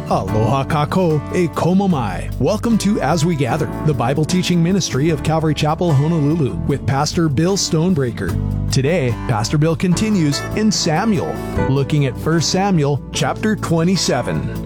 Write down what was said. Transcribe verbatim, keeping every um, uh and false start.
Aloha kako e komo mai. Welcome to As We Gather, the Bible teaching ministry of Calvary Chapel, Honolulu, with Pastor Bill Stonebreaker. Today, Pastor Bill continues in Samuel, looking at First Samuel chapter twenty-seven.